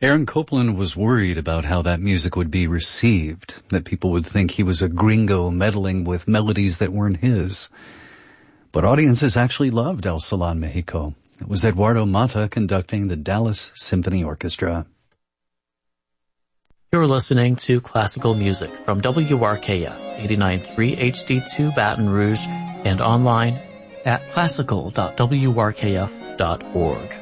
Aaron Copland was worried about how that music would be received, that people would think he was a gringo meddling with melodies that weren't his. But audiences actually loved El Salón Mexico. It was Eduardo Mata conducting the Dallas Symphony Orchestra. You're listening to classical music from WRKF 89.3 HD2 Baton Rouge and online at classical.wrkf.org.